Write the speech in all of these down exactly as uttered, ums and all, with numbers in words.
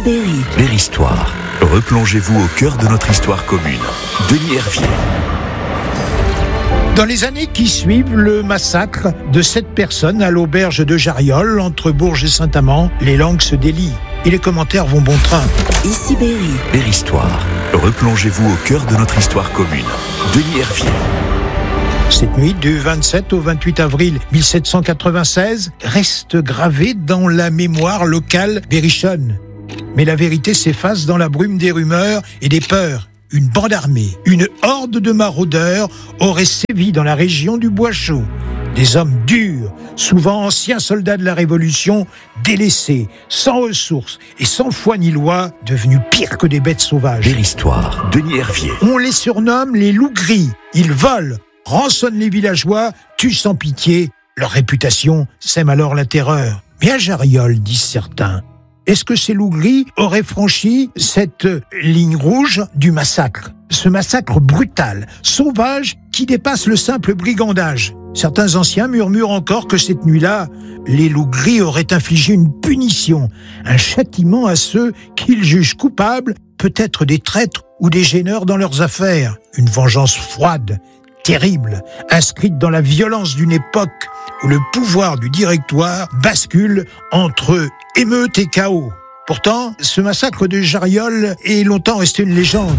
Berry. Berry-Histoire. Replongez-vous au cœur de notre histoire commune. Denis Hervier. Dans les années qui suivent le massacre de sept personnes à l'auberge de Jarriol, entre Bourges et Saint-Amand, les langues se délient et les commentaires vont bon train. Ici Berry. Berry-Histoire. Replongez-vous au cœur de notre histoire commune. Denis Hervier. Cette nuit du vingt-sept au vingt-huit avril mille sept cent quatre-vingt-seize reste gravée dans la mémoire locale berrichonne. Mais la vérité s'efface dans la brume des rumeurs et des peurs. Une bande armée, une horde de maraudeurs aurait sévi dans la région du Bois-Chaud. Des hommes durs, souvent anciens soldats de la Révolution, délaissés, sans ressources et sans foi ni loi, devenus pires que des bêtes sauvages. Berry-Histoire. Denis Hervier. On les surnomme les loups gris. Ils volent, rançonnent les villageois, tuent sans pitié. Leur réputation sème alors la terreur. Mais à Jarriol, disent certains, est-ce que ces loups gris auraient franchi cette ligne rouge du massacre? Ce massacre brutal, sauvage, qui dépasse le simple brigandage. Certains anciens murmurent encore que cette nuit-là, les loups gris auraient infligé une punition, un châtiment à ceux qu'ils jugent coupables, peut-être des traîtres ou des gêneurs dans leurs affaires. Une vengeance froide, terrible, inscrite dans la violence d'une époque où le pouvoir du directoire bascule entre émeute et chaos. Pourtant, ce massacre de Jarriol est longtemps resté une légende.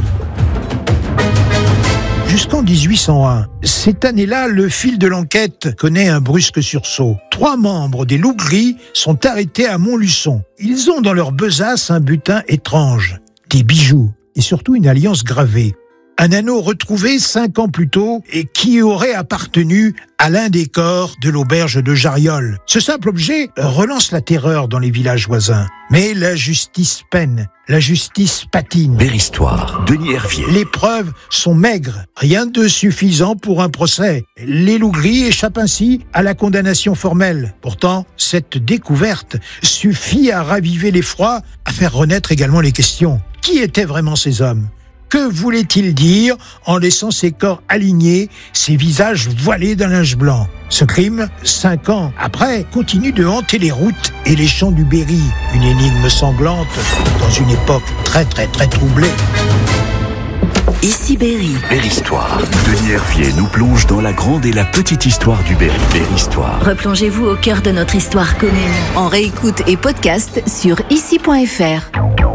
Jusqu'en dix-huit cent un, cette année-là, le fil de l'enquête connaît un brusque sursaut. Trois membres des loups gris sont arrêtés à Montluçon. Ils ont dans leur besace un butin étrange, des bijoux et surtout une alliance gravée. Un anneau retrouvé cinq ans plus tôt et qui aurait appartenu à l'un des corps de l'auberge de Jarriol. Ce simple objet relance la terreur dans les villages voisins. Mais la justice peine, la justice patine. Berry-Histoire. Denis Hervier. Les preuves sont maigres, rien de suffisant pour un procès. Les loups gris échappent ainsi à la condamnation formelle. Pourtant, cette découverte suffit à raviver l'effroi, à faire renaître également les questions. Qui étaient vraiment ces hommes ? Que voulait-il dire en laissant ses corps alignés, ses visages voilés d'un linge blanc? Ce crime, cinq ans après, continue de hanter les routes et les champs du Berry. Une énigme sanglante dans une époque très très très troublée. Ici Berry. Berry-Histoire. Denis Hervier nous plonge dans la grande et la petite histoire du Berry. Berry-Histoire. Replongez-vous au cœur de notre histoire commune. En réécoute et podcast sur ici point f r.